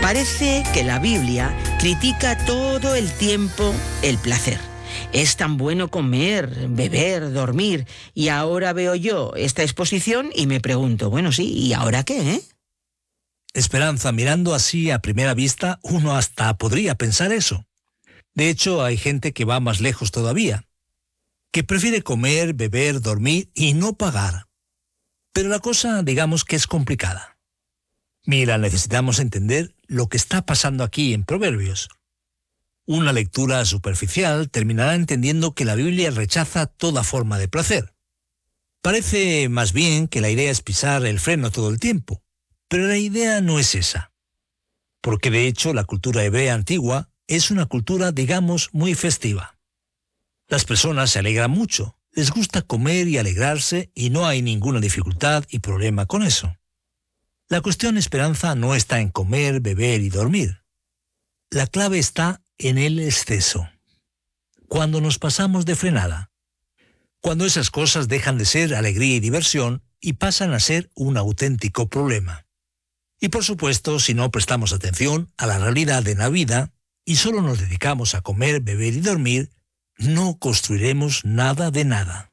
Parece que la Biblia critica todo el tiempo el placer. Es tan bueno comer, beber, dormir. Y ahora veo yo esta exposición y me pregunto, bueno, sí, ¿y ahora qué, Esperanza, mirando así a primera vista, uno hasta podría pensar eso. De hecho, hay gente que va más lejos todavía, que prefiere comer, beber, dormir y no pagar. Pero la cosa, digamos que es complicada. Mira, necesitamos entender lo que está pasando aquí en Proverbios. Una lectura superficial terminará entendiendo que la Biblia rechaza toda forma de placer. Parece más bien que la idea es pisar el freno todo el tiempo, pero la idea no es esa. Porque de hecho la cultura hebrea antigua es una cultura, digamos, muy festiva. Las personas se alegran mucho, les gusta comer y alegrarse y no hay ninguna dificultad y problema con eso. La cuestión, Esperanza, no está en comer, beber y dormir. La clave está en el exceso. Cuando nos pasamos de frenada. Cuando esas cosas dejan de ser alegría y diversión y pasan a ser un auténtico problema. Y por supuesto, si no prestamos atención a la realidad de la vida y solo nos dedicamos a comer, beber y dormir, no construiremos nada de nada.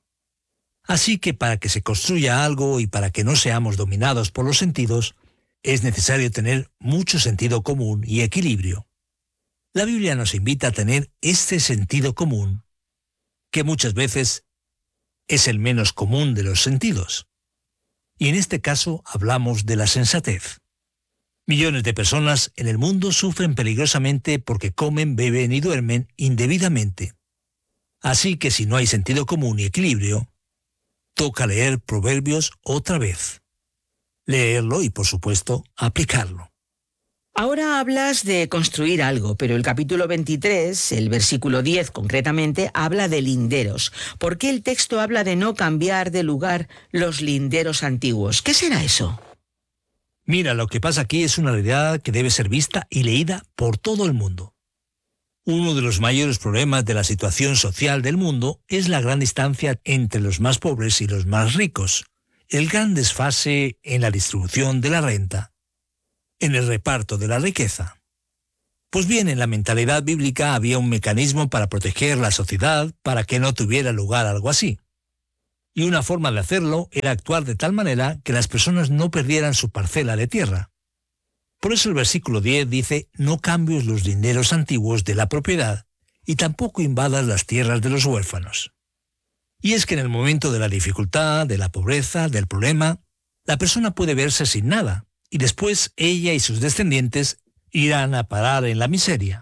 Así que para que se construya algo y para que no seamos dominados por los sentidos, es necesario tener mucho sentido común y equilibrio. La Biblia nos invita a tener este sentido común, que muchas veces es el menos común de los sentidos. Y en este caso hablamos de la sensatez. Millones de personas en el mundo sufren peligrosamente porque comen, beben y duermen indebidamente. Así que si no hay sentido común y equilibrio, toca leer Proverbios otra vez. Leerlo y, por supuesto, aplicarlo. Ahora hablas de construir algo, pero el capítulo 23, el versículo 10 concretamente, habla de linderos. ¿Por qué el texto habla de no cambiar de lugar los linderos antiguos? ¿Qué será eso? Mira, lo que pasa aquí es una realidad que debe ser vista y leída por todo el mundo. Uno de los mayores problemas de la situación social del mundo es la gran distancia entre los más pobres y los más ricos, el gran desfase en la distribución de la renta, en el reparto de la riqueza. Pues bien, en la mentalidad bíblica había un mecanismo para proteger la sociedad para que no tuviera lugar algo así. Y una forma de hacerlo era actuar de tal manera que las personas no perdieran su parcela de tierra. Por eso el versículo 10 dice, no cambies los linderos antiguos de la propiedad y tampoco invadas las tierras de los huérfanos. Y es que en el momento de la dificultad, de la pobreza, del problema, la persona puede verse sin nada y después ella y sus descendientes irán a parar en la miseria.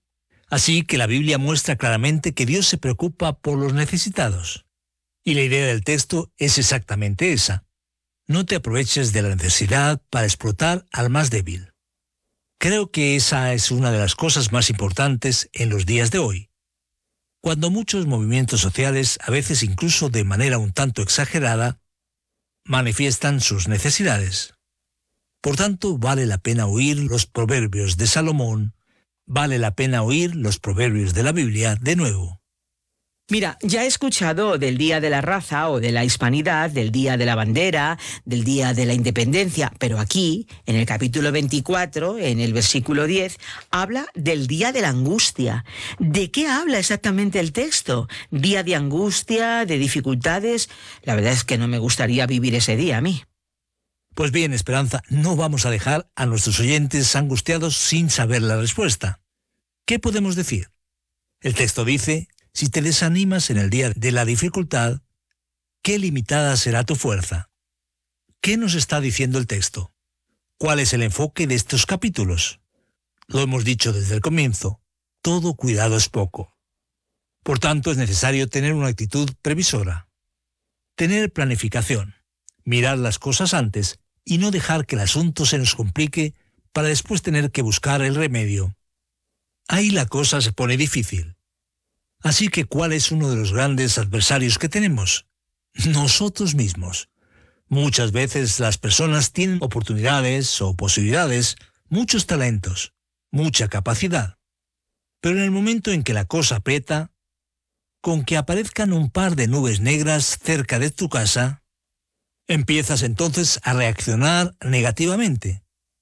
Así que la Biblia muestra claramente que Dios se preocupa por los necesitados. Y la idea del texto es exactamente esa. No te aproveches de la necesidad para explotar al más débil. Creo que esa es una de las cosas más importantes en los días de hoy. Cuando muchos movimientos sociales, a veces incluso de manera un tanto exagerada, manifiestan sus necesidades. Por tanto, vale la pena oír los proverbios de Salomón, vale la pena oír los proverbios de la Biblia de nuevo. Mira, ya he escuchado del Día de la Raza o de la Hispanidad, del Día de la Bandera, del Día de la Independencia, pero aquí, en el capítulo 24, en el versículo 10, habla del Día de la Angustia. ¿De qué habla exactamente el texto? ¿Día de angustia, de dificultades? La verdad es que no me gustaría vivir ese día a mí. Pues bien, Esperanza, no vamos a dejar a nuestros oyentes angustiados sin saber la respuesta. ¿Qué podemos decir? El texto dice, si te desanimas en el día de la dificultad, qué limitada será tu fuerza. ¿Qué nos está diciendo el texto? ¿Cuál es el enfoque de estos capítulos? Lo hemos dicho desde el comienzo, todo cuidado es poco. Por tanto, es necesario tener una actitud previsora, tener planificación, mirar las cosas antes y no dejar que el asunto se nos complique para después tener que buscar el remedio. Ahí la cosa se pone difícil. Así que, ¿cuál es uno de los grandes adversarios que tenemos? Nosotros mismos. Muchas veces las personas tienen oportunidades o posibilidades, muchos talentos, mucha capacidad. Pero en el momento en que la cosa aprieta, con que aparezcan un par de nubes negras cerca de tu casa, empiezas entonces a reaccionar negativamente.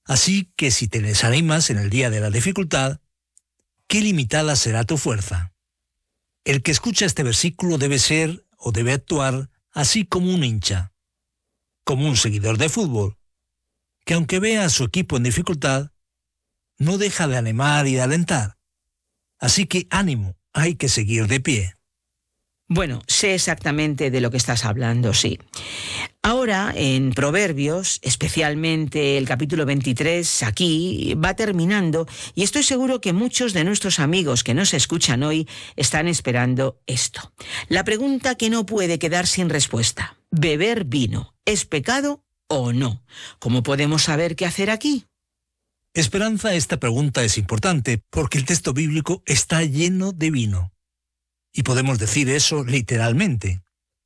Así que si te desanimas en el día de la dificultad, qué limitada será tu fuerza. El que escucha este versículo debe ser o debe actuar así como un hincha, como un seguidor de fútbol, que aunque vea a su equipo en dificultad, no deja de animar y de alentar. Así que ánimo, hay que seguir de pie. Bueno, sé exactamente de lo que estás hablando, sí. Ahora, en Proverbios, especialmente el capítulo 23, aquí va terminando, y estoy seguro que muchos de nuestros amigos que nos escuchan hoy están esperando esto. La pregunta que no puede quedar sin respuesta: ¿beber vino es pecado o no? ¿Cómo podemos saber qué hacer aquí? Esperanza, esta pregunta es importante porque el texto bíblico está lleno de vino. Y podemos decir eso literalmente.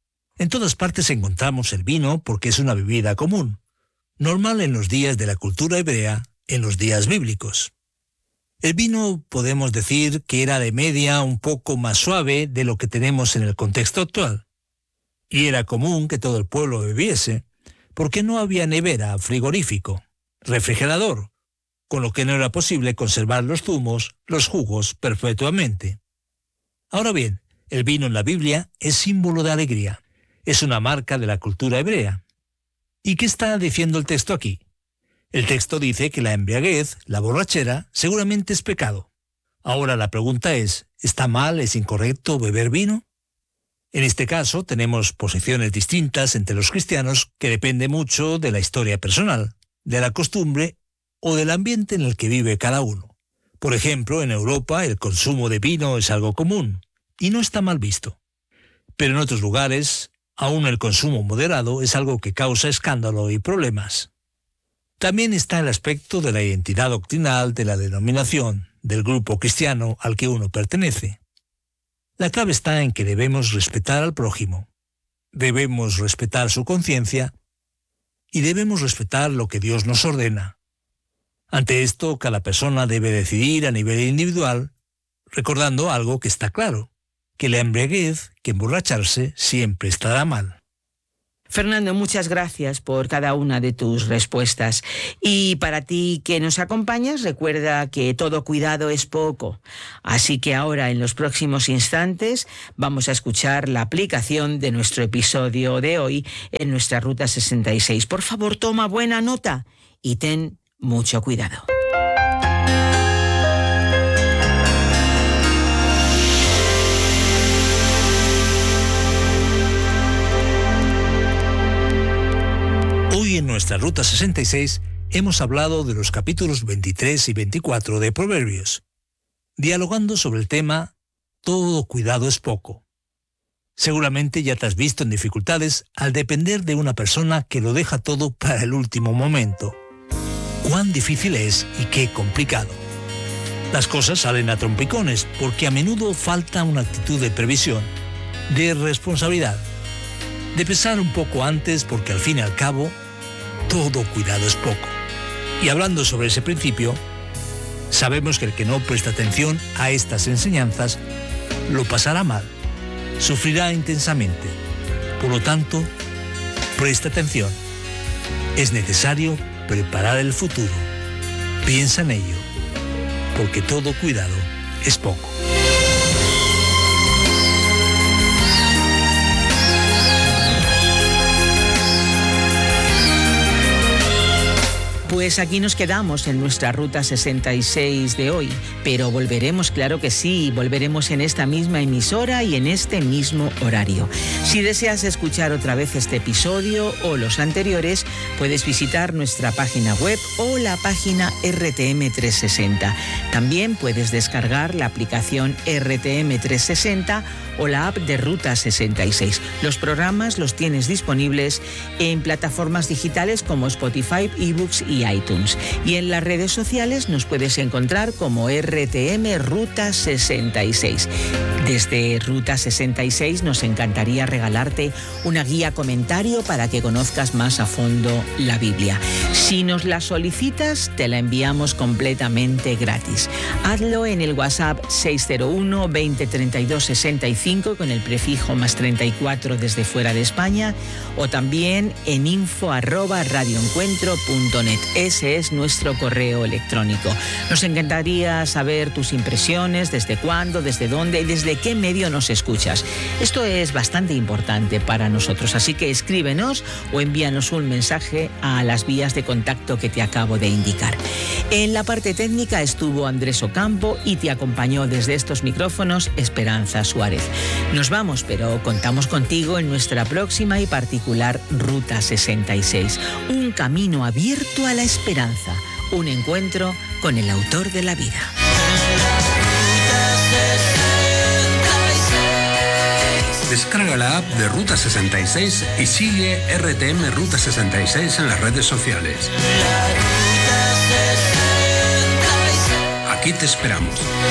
En todas partes encontramos el vino porque es una bebida común, normal en los días de la cultura hebrea, en los días bíblicos. El vino podemos decir que era de media un poco más suave de lo que tenemos en el contexto actual. Y era común que todo el pueblo bebiese, porque no había nevera, frigorífico, refrigerador, con lo que no era posible conservar los zumos, los jugos perpetuamente. Ahora bien, el vino en la Biblia es símbolo de alegría. Es una marca de la cultura hebrea. ¿Y qué está diciendo el texto aquí? El texto dice que la embriaguez, la borrachera, seguramente es pecado. Ahora la pregunta es, ¿está mal, es incorrecto beber vino? En este caso tenemos posiciones distintas entre los cristianos que depende mucho de la historia personal, de la costumbre o del ambiente en el que vive cada uno. Por ejemplo, en Europa el consumo de vino es algo común y no está mal visto. Pero en otros lugares, aún el consumo moderado es algo que causa escándalo y problemas. También está el aspecto de la identidad doctrinal de la denominación, del grupo cristiano al que uno pertenece. La clave está en que debemos respetar al prójimo, debemos respetar su conciencia y debemos respetar lo que Dios nos ordena. Ante esto, cada persona debe decidir a nivel individual, recordando algo que está claro, que la embriaguez, que emborracharse, siempre estará mal. Fernando, muchas gracias por cada una de tus respuestas. Y para ti que nos acompañas, recuerda que todo cuidado es poco. Así que ahora, en los próximos instantes, vamos a escuchar la aplicación de nuestro episodio de hoy en nuestra Ruta 66. Por favor, toma buena nota y ten mucho cuidado. Hoy en nuestra Ruta 66 hemos hablado de los capítulos 23 y 24 de Proverbios, dialogando sobre el tema «Todo cuidado es poco». Seguramente ya te has visto en dificultades al depender de una persona que lo deja todo para el último momento. Cuán difícil es y qué complicado. Las cosas salen a trompicones porque a menudo falta una actitud de previsión, de responsabilidad, de pensar un poco antes porque al fin y al cabo, todo cuidado es poco. Y hablando sobre ese principio, sabemos que el que no presta atención a estas enseñanzas lo pasará mal, sufrirá intensamente. Por lo tanto, presta atención. Es necesario preparar el futuro. Piensa en ello, porque todo cuidado es poco. Pues aquí nos quedamos en nuestra Ruta 66 de hoy, pero volveremos, claro que sí, volveremos en esta misma emisora y en este mismo horario. Si deseas escuchar otra vez este episodio o los anteriores, puedes visitar nuestra página web o la página RTM 360. También puedes descargar la aplicación RTM 360 o la app de Ruta 66. Los programas los tienes disponibles en plataformas digitales como Spotify, eBooks y iTunes. Y en las redes sociales nos puedes encontrar como RTM Ruta 66. Desde Ruta 66 nos encantaría regalarte una guía comentario para que conozcas más a fondo la Biblia. Si nos la solicitas, te la enviamos completamente gratis. Hazlo en el WhatsApp 601 20 32 65 con el prefijo +34 desde fuera de España, o también en info@radioencuentro.net. Ese es nuestro correo electrónico. Nos encantaría saber tus impresiones, desde cuándo, desde dónde y desde qué medio nos escuchas. Esto es bastante importante para nosotros, así que escríbenos o envíanos un mensaje a las vías de contacto que te acabo de indicar. En la parte técnica estuvo Andrés Ocampo y te acompañó desde estos micrófonos Esperanza Suárez. Nos vamos, pero contamos contigo en nuestra próxima y particular Ruta 66. Un camino abierto a la esperanza. Un encuentro con el autor de la vida. Descarga la app de Ruta 66 y sigue RTM Ruta 66 en las redes sociales. Aquí te esperamos.